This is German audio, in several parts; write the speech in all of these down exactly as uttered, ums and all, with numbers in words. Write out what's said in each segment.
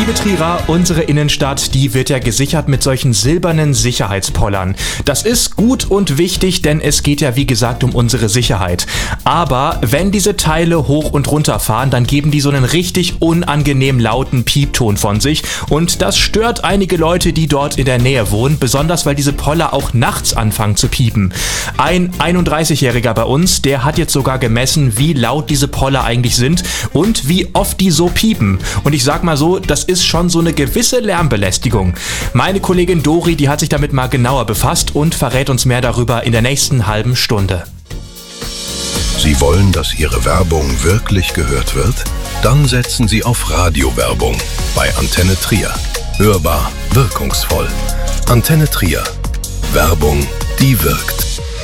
Liebe Trierer, unsere Innenstadt, die wird ja gesichert mit solchen silbernen Sicherheitspollern. Das ist gut und wichtig, denn es geht ja wie gesagt um unsere Sicherheit. Aber wenn diese Teile hoch und runter fahren, dann geben die so einen richtig unangenehm lauten Piepton von sich und das stört einige Leute, die dort in der Nähe wohnen, besonders weil diese Poller auch nachts anfangen zu piepen. Ein einunddreißigjähriger bei uns, der hat jetzt sogar gemessen, wie laut diese Poller eigentlich sind und wie oft die so piepen. Und ich sag mal so, das ist schon so eine gewisse Lärmbelästigung. Meine Kollegin Dori, die hat sich damit mal genauer befasst und verrät uns mehr darüber in der nächsten halben Stunde. Sie wollen, dass Ihre Werbung wirklich gehört wird? Dann setzen Sie auf Radiowerbung bei Antenne Trier. Hörbar, wirkungsvoll. Antenne Trier. Werbung, die wirkt.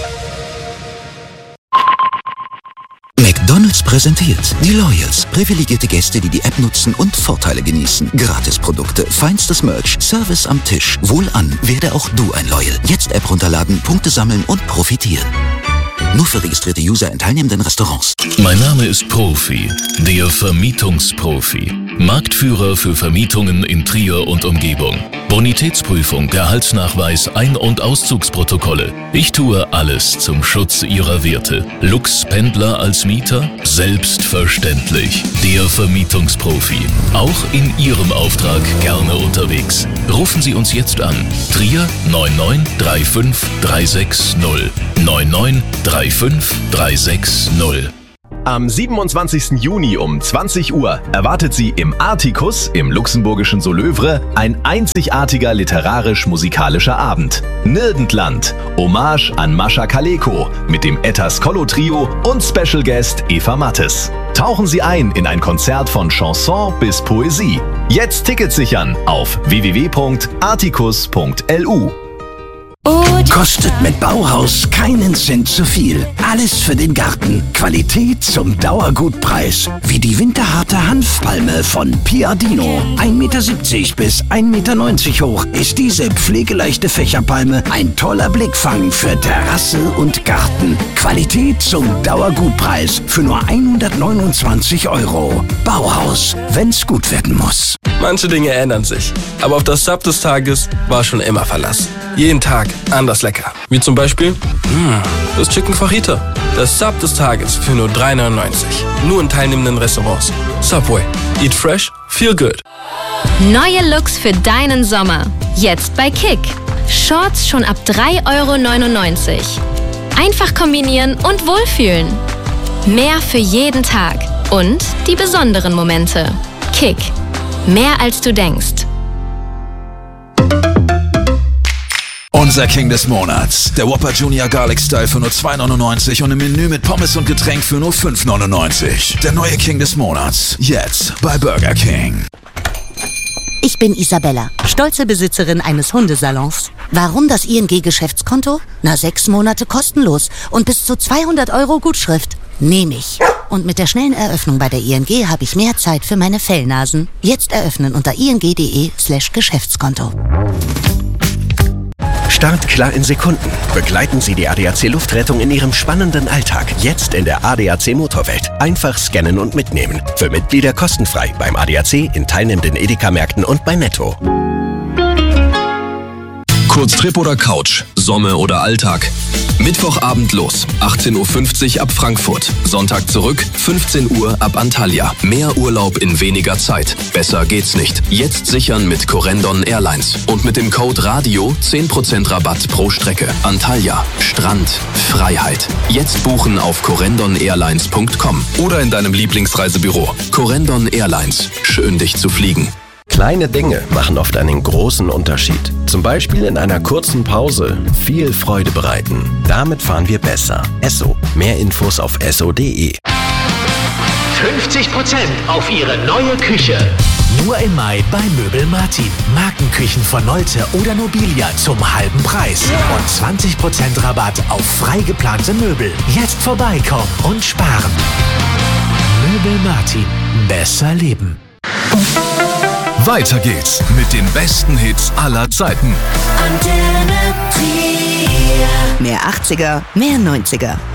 McDonald's präsentiert die Loyals. Privilegierte Gäste, die die App nutzen und Vorteile genießen. Gratisprodukte, feinstes Merch, Service am Tisch. Wohlan, werde auch du ein Loyal. Jetzt App runterladen, Punkte sammeln und profitieren. Nur für registrierte User in teilnehmenden Restaurants. Mein Name ist Profi, der Vermietungsprofi. Marktführer für Vermietungen in Trier und Umgebung. Bonitätsprüfung, Gehaltsnachweis, Ein- und Auszugsprotokolle. Ich tue alles zum Schutz Ihrer Werte. Lux-Pendler als Mieter? Selbstverständlich. Der Vermietungsprofi. Auch in Ihrem Auftrag gerne unterwegs. Rufen Sie uns jetzt an. Trier neun neun drei fünf drei sechs null. neun neun drei fünf drei sechs null. Am siebenundzwanzigsten Juni um zwanzig Uhr erwartet Sie im Artikus im luxemburgischen Solövre ein einzigartiger literarisch-musikalischer Abend. Nirgendland, Hommage an Mascha Kaleko mit dem Ettas Kollo Trio und Special Guest Eva Mattes. Tauchen Sie ein in ein Konzert von Chanson bis Poesie. Jetzt Tickets sichern auf w w w punkt artikus punkt l u. Kostet mit Bauhaus keinen Cent zu viel. Alles für den Garten. Qualität zum Dauergutpreis. Wie die winterharte Hanfpalme von Piadino. ein Meter siebzig bis ein Meter neunzig hoch ist diese pflegeleichte Fächerpalme ein toller Blickfang für Terrasse und Garten. Qualität zum Dauergutpreis für nur hundertneunundzwanzig Euro. Bauhaus, wenn's gut werden muss. Manche Dinge ändern sich, aber auf das Sub des Tages war schon immer Verlass. Jeden Tag anders lecker. Wie zum Beispiel mh, das Chicken Fajita. Das Sub des Tages für nur drei neunundneunzig. Nur in teilnehmenden Restaurants. Subway. Eat fresh, feel good. Neue Looks für deinen Sommer. Jetzt bei Kick. Shorts schon ab drei Euro neunundneunzig. Einfach kombinieren und wohlfühlen. Mehr für jeden Tag. Und die besonderen Momente. Kick. Mehr als du denkst. Unser King des Monats. Der Whopper Junior Garlic Style für nur zwei neunundneunzig und im Menü mit Pommes und Getränk für nur fünf neunundneunzig. Der neue King des Monats. Jetzt bei Burger King. Ich bin Isabella, stolze Besitzerin eines Hundesalons. Warum das I N G-Geschäftskonto? Na, sechs Monate kostenlos und bis zu zweihundert Euro Gutschrift. Nehme ich. Und mit der schnellen Eröffnung bei der I N G habe ich mehr Zeit für meine Fellnasen. Jetzt eröffnen unter ing.de slash Geschäftskonto. Start klar in Sekunden. Begleiten Sie die A D A C Luftrettung in Ihrem spannenden Alltag. Jetzt in der A D A C Motorwelt. Einfach scannen und mitnehmen. Für Mitglieder kostenfrei beim A D A C, in teilnehmenden Edeka-Märkten und bei Netto. Kurztrip oder Couch, Sommer oder Alltag. Mittwochabend los, achtzehn Uhr fünfzig ab Frankfurt. Sonntag zurück, fünfzehn Uhr ab Antalya. Mehr Urlaub in weniger Zeit. Besser geht's nicht. Jetzt sichern mit Corendon Airlines. Und mit dem Code RADIO zehn Prozent Rabatt pro Strecke. Antalya, Strand, Freiheit. Jetzt buchen auf corendon airlines punkt com oder in deinem Lieblingsreisebüro. Corendon Airlines. Schön, dich zu fliegen. Kleine Dinge machen oft einen großen Unterschied. Zum Beispiel in einer kurzen Pause viel Freude bereiten. Damit fahren wir besser. Esso. Mehr Infos auf esso punkt de. fünfzig Prozent auf Ihre neue Küche. Nur im Mai bei Möbel Martin. Markenküchen von Nolte oder Nobilia zum halben Preis. Und zwanzig Prozent Rabatt auf frei geplante Möbel. Jetzt vorbeikommen und sparen. Möbel Martin. Besser leben. Weiter geht's mit den besten Hits aller Zeiten. Mehr achtziger, mehr neunziger.